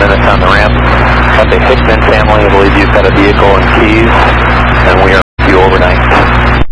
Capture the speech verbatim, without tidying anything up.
minutes on the ramp. Got the Hickman family, I believe you've got a vehicle and keys, and we are